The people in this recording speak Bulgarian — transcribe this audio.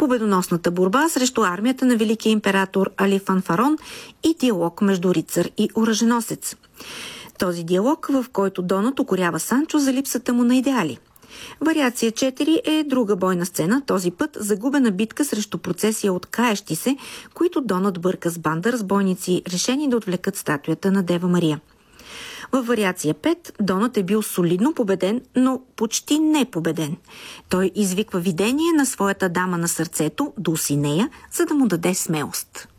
победоносната борба срещу армията на великия император Али Фанфарон и диалог между рицар и оръженосец. Този диалог, в който Донат укорява Санчо за липсата му на идеали. Вариация 4 е друга бойна сцена, този път загубена битка срещу процесия от каещи се, които Донат бърка с банда разбойници, решени да отвлекат статуята на Дева Мария. Във вариация 5 Донат е бил солидно победен, но почти не победен. Той извиква видение на своята дама на сърцето, Дулсинея, за да му даде смелост.